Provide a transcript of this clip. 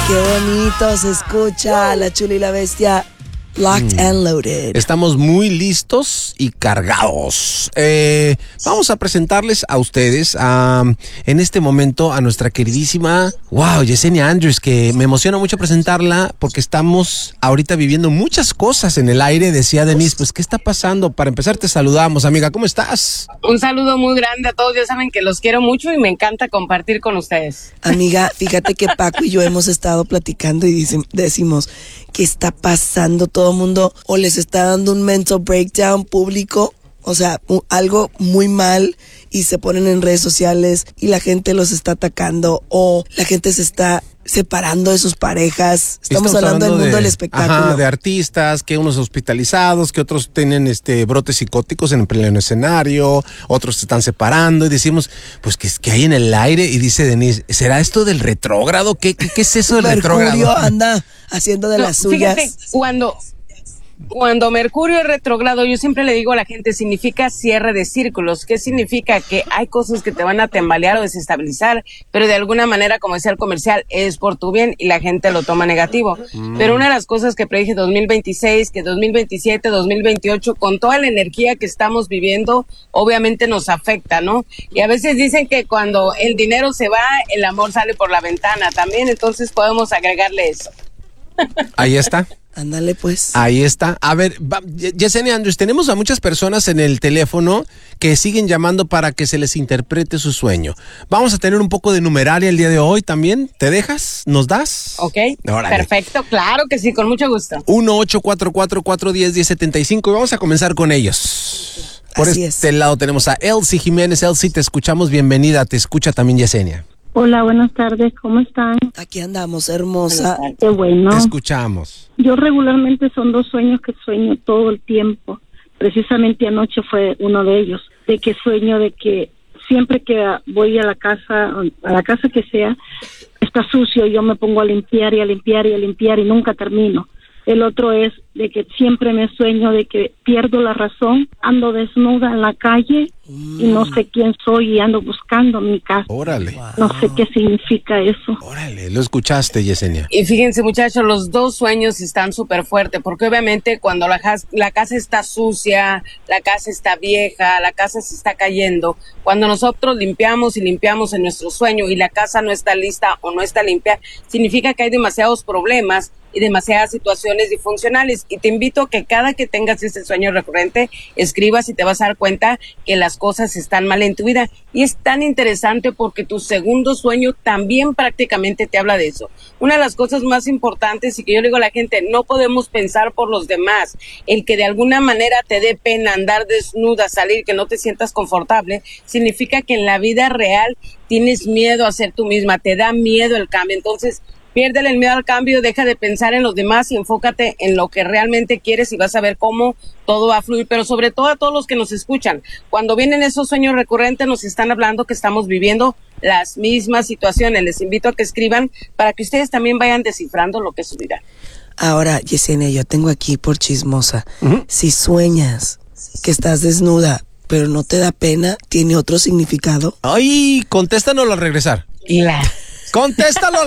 Qué bonito se escucha la Chula y la Bestia. Locked and loaded. Estamos muy listos y cargados. Vamos a presentarles a ustedes en este momento a nuestra queridísima, Yesenia Andrews, que me emociona mucho presentarla porque estamos ahorita viviendo muchas cosas en el aire. Decía Denise, pues, ¿qué está pasando? Para empezar te saludamos, amiga, ¿cómo estás? Un saludo muy grande a todos, ya saben que los quiero mucho y me encanta compartir con ustedes. Amiga, fíjate que Paco y yo hemos estado platicando y decimos, ¿qué está pasando? Todo el mundo o les está dando un mental breakdown público, o sea, algo muy mal, y se ponen en redes sociales y la gente los está atacando o la gente se está separando de sus parejas. Estamos hablando del mundo del espectáculo. Ajá, de artistas, que unos hospitalizados, que otros tienen brotes psicóticos en pleno escenario, otros se están separando y decimos, pues, ¿qué hay en el aire? Y dice Denise, ¿será esto del retrógrado? ¿Qué es eso del retrógrado? Mercurio anda haciendo de las suyas. Fíjate, cuando Mercurio es retrógrado, yo siempre le digo a la gente, significa cierre de círculos. ¿Qué significa? Que hay cosas que te van a tambalear o desestabilizar, pero de alguna manera, como decía el comercial, es por tu bien y la gente lo toma negativo. Pero una de las cosas que predije 2026, que 2027, 2028, con toda la energía que estamos viviendo, obviamente nos afecta, ¿no? Y a veces dicen que cuando el dinero se va, el amor sale por la ventana también, entonces podemos agregarle eso. Ahí está. Ándale, pues. Ahí está. A ver, Yesenia Andrews, tenemos a muchas personas en el teléfono que siguen llamando para que se les interprete su sueño. Vamos a tener un poco de numeralia el día de hoy también. ¿Te dejas? ¿Nos das? Ok, Órale. Perfecto, claro que sí, con mucho gusto. 1-844-410-1075 y vamos a comenzar con ellos. Por Así este es. lado tenemos a Elsie Jiménez. Elsie, te escuchamos, bienvenida. Te escucha también Yesenia. Hola, buenas tardes, ¿cómo están? Aquí andamos, hermosa. Qué bueno. Te escuchamos. Yo regularmente son 2 sueños que sueño todo el tiempo. Precisamente anoche fue uno de ellos, de que sueño de que siempre que voy a la casa que sea, está sucio y yo me pongo a limpiar y a limpiar y a limpiar y nunca termino. El otro es de que siempre me sueño de que pierdo la razón, ando desnuda en la calle y no sé quién soy y ando buscando mi casa. Órale. No sé qué significa eso. Órale, lo escuchaste, Yesenia. Y fíjense, muchachos, los 2 sueños están súper fuertes, porque obviamente cuando la casa está sucia, la casa está vieja, la casa se está cayendo, cuando nosotros limpiamos y limpiamos en nuestro sueño y la casa no está lista o no está limpia, significa que hay demasiados problemas y demasiadas situaciones disfuncionales. Y te invito a que cada que tengas ese sueño recurrente, escribas y te vas a dar cuenta que las cosas están mal en tu vida. Y es tan interesante porque tu segundo sueño también prácticamente te habla de eso. Una de las cosas más importantes y que yo le digo a la gente, no podemos pensar por los demás. El que de alguna manera te dé pena andar desnuda, salir, que no te sientas confortable, significa que en la vida real tienes miedo a ser tú misma, te da miedo el cambio. Entonces, piérdele el miedo al cambio, deja de pensar en los demás y enfócate en lo que realmente quieres y vas a ver cómo todo va a fluir. Pero sobre todo a todos los que nos escuchan, cuando vienen esos sueños recurrentes nos están hablando que estamos viviendo las mismas situaciones. Les invito a que escriban para que ustedes también vayan descifrando lo que es su vida. Ahora, Yesenia, yo tengo aquí por chismosa. Si sueñas que estás desnuda, pero no te da pena, ¿tiene otro significado? Ay, contéstanoslo al regresar. Claro. Contéstalo